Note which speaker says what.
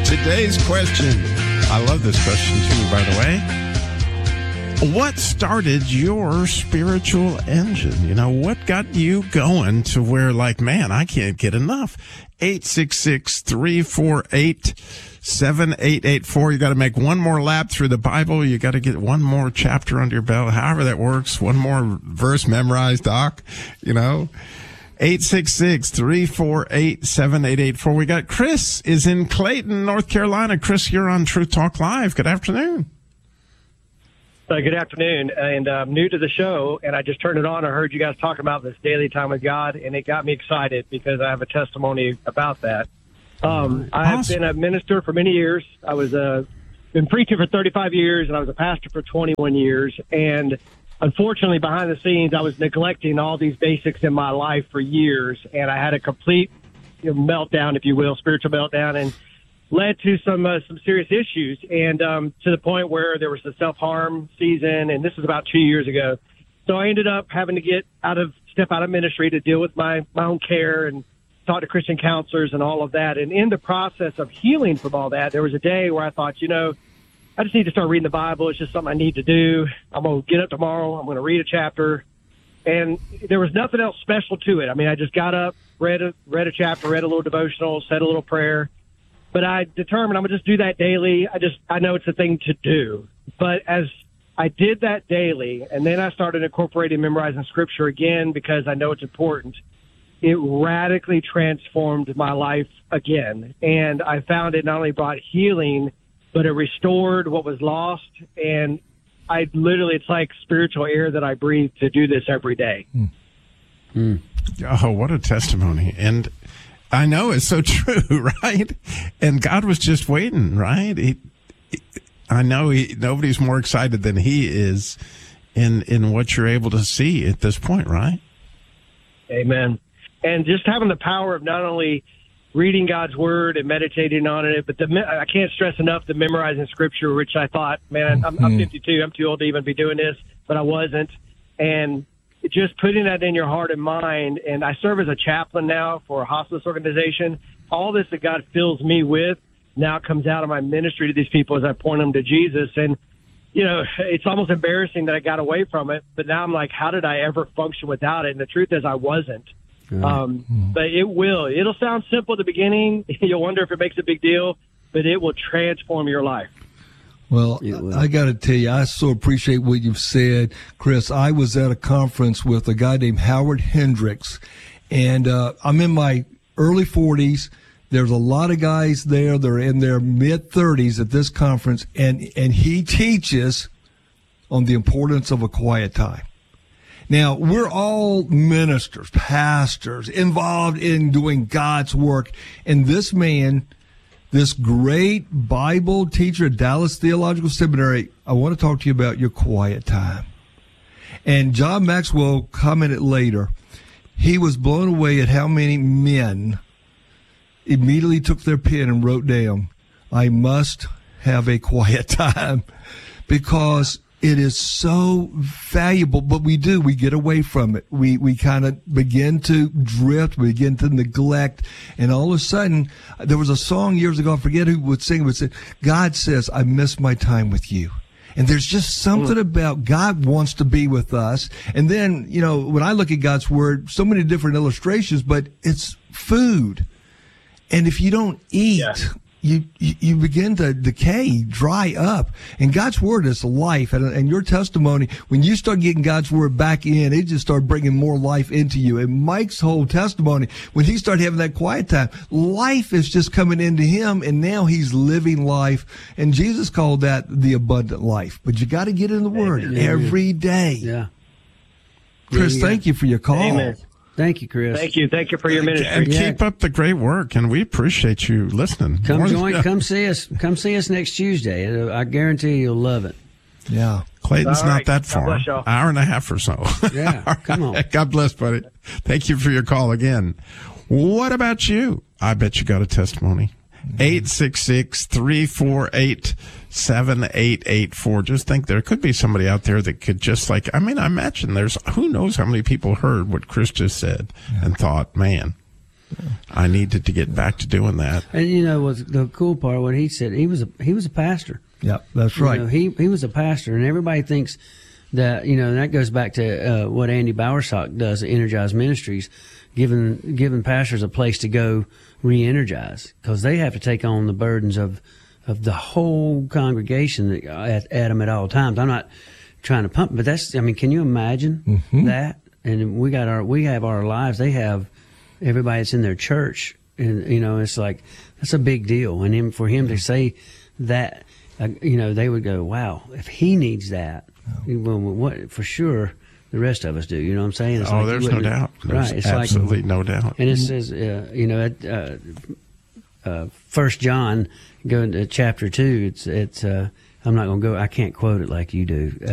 Speaker 1: Today's question. I love this question, too, by the way. What started your spiritual engine? You know, what got you going to where, like, man, I can't get enough? 866-348-7884. You got to make one more lap through the Bible. You got to get one more chapter under your belt, however that works. One more verse memorized, Doc, you know. 866-348-7884. We got Chris is in Clayton, North Carolina. Chris, you're on Truth Talk Live. Good afternoon.
Speaker 2: Good afternoon. And I'm new to the show, and I just turned it on. I heard you guys talking about this daily time with God, and it got me excited because I have a testimony about that. I've been a minister for many years. I was been preaching for 35 years, and I was a pastor for 21 years. And unfortunately, behind the scenes, I was neglecting all these basics in my life for years, and I had a complete meltdown, if you will, spiritual meltdown, and led to some serious issues, and to the point where there was a self-harm season, and this was about 2 years ago. So I ended up having to step out of ministry to deal with my own care and talk to Christian counselors and all of that. And in the process of healing from all that, there was a day where I thought, I just need to start reading the Bible. It's just something I need to do. I'm going to get up tomorrow. I'm going to read a chapter. And there was nothing else special to it. I mean, I just got up, read a chapter, read a little devotional, said a little prayer. But I determined I'm going to just do that daily. I know it's a thing to do. But as I did that daily, and then I started incorporating memorizing Scripture again because I know it's important, it radically transformed my life again. And I found it not only brought healing, but it restored what was lost. And it's like spiritual air that I breathe to do this every day.
Speaker 1: Oh, what a testimony. And I know it's so true, right? And God was just waiting, right? Nobody's more excited than he is in what you're able to see at this point, right?
Speaker 2: Amen. And just having the power of not only reading God's word and meditating on it, but I can't stress enough the memorizing Scripture, which I thought, man, I'm 52. I'm too old to even be doing this, but I wasn't. And just putting that in your heart and mind, and I serve as a chaplain now for a hospice organization. All this that God fills me with now comes out of my ministry to these people as I point them to Jesus. And, it's almost embarrassing that I got away from it, but now I'm like, how did I ever function without it? And the truth is I wasn't. But it'll sound simple at the beginning. You'll wonder if it makes a big deal, but it will transform your life.
Speaker 3: Well, I got to tell you, I so appreciate what you've said, Chris. I was at a conference with a guy named Howard Hendricks, and I'm in my early 40s. There's a lot of guys there. They're in their mid-30s at this conference, and he teaches on the importance of a quiet time. Now, we're all ministers, pastors, involved in doing God's work, and this man, this great Bible teacher at Dallas Theological Seminary, I want to talk to you about your quiet time. And John Maxwell commented later, he was blown away at how many men immediately took their pen and wrote down, I must have a quiet time, because it is so valuable, but we get away from it. We kind of begin to drift, we begin to neglect, and all of a sudden, there was a song years ago, I forget who would sing it, but it said, God says, I miss my time with you. And there's just something about God wants to be with us. And then, when I look at God's Word, so many different illustrations, but it's food. And if you don't eat, you begin to decay, dry up. And God's Word is life. And your testimony, when you start getting God's Word back in, it just started bringing more life into you. And Mike's whole testimony, when he started having that quiet time, life is just coming into him, and now he's living life. And Jesus called that the abundant life. But you got to get in the Word every day.
Speaker 4: Yeah.
Speaker 3: Chris, thank you for your call.
Speaker 2: Amen.
Speaker 4: Thank you, Chris.
Speaker 2: Thank you for your ministry.
Speaker 1: And keep up the great work, and we appreciate you listening.
Speaker 4: Come see us. Come see us next Tuesday. I guarantee you'll love it.
Speaker 3: Yeah.
Speaker 1: Clayton's not that far. Hour and a half or so.
Speaker 4: Yeah, come on.
Speaker 1: God bless, buddy. Thank you for your call again. What about you? I bet you got a testimony. 866-348-7884. Just think there could be somebody out there that could just I imagine who knows how many people heard what Chris just said and thought, man, I needed to get back to doing that.
Speaker 4: And you know what the cool part? What he said, he was a pastor.
Speaker 3: Yeah, that's right.
Speaker 4: You know, he was a pastor, and everybody thinks that, you know, and that goes back to what Andy Bowersock does at Energize Ministries, giving pastors a place to go re-energize, because they have to take on the burdens of the whole congregation at them at all times. I'm not trying to pump, but that's, I mean, can you imagine that? And we have our lives. They have everybody that's in their church, and you know, it's like, that's a big deal. And for him to say that, you know, they would go, wow, if he needs that, well, what for sure the rest of us do. You know what I'm saying? It's
Speaker 1: there's no doubt. There's
Speaker 4: right. It's
Speaker 1: absolutely no doubt.
Speaker 4: And it says, you know, at 1 John, going to chapter 2, it's I'm not going to go, I can't quote it like you do.